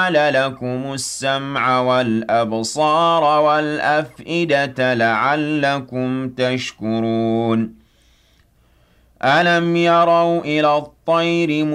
جعل لكم السمع والأبصار والأفئدة لعلكم تشكرون ألم يروا إلى الطير